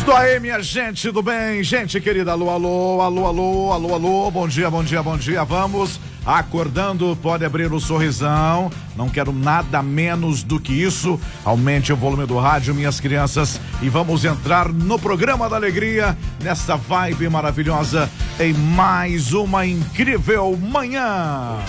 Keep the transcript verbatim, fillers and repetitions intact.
Isto aí, minha gente do bem, gente querida, alô, alô, alô, alô, alô, alô, bom dia, bom dia, bom dia, vamos acordando, pode abrir o sorrisão, não quero nada menos do que isso, aumente o volume do rádio, minhas crianças, e vamos entrar no programa da alegria, nessa vibe maravilhosa, em mais uma incrível manhã.